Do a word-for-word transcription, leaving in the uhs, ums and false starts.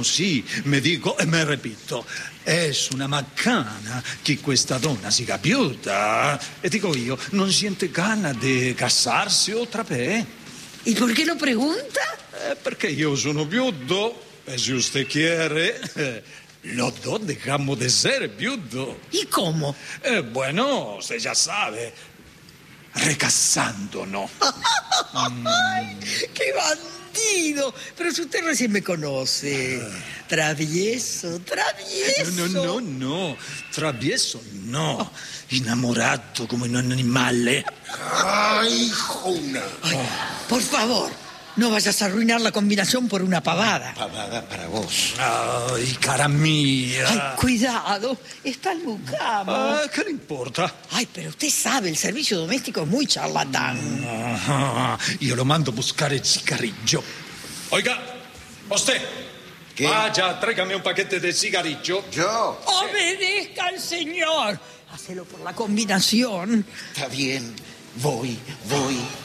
sì, mi dico e mi ripeto, è una macana che questa donna si capiuta. E dico io, non siente gana di casarsi otra vez? ¿Y por qué lo pregunta? Eh, perché io sono viudo, e se usted quiere, eh, los dos dejamos de ser viudo. ¿Y cómo? Eh, bueno, usted ya sabe, recasándonos. ¡Ay, qué bandido! Pero si usted recién me conoce. Travieso, travieso. No, no, no, no. Travieso, no. Innamorato come un animale. ¡Ay, Juna! Ay, por favor, no vayas a arruinar la combinación por una pavada. Pavada para vos. Ay, cara mía. Ay, cuidado, está el mucamo. Ah, ¿qué le importa? Ay, pero usted sabe, el servicio doméstico es muy charlatán. Ajá, io lo mando a buscare il cigarrillo. Oiga, usted. ¿Qué? Vaya, tráigame un paquete de cigarrillo. Yo. Obedezca al señor. Hacelo por la combinación. Está bien. Voy, voy.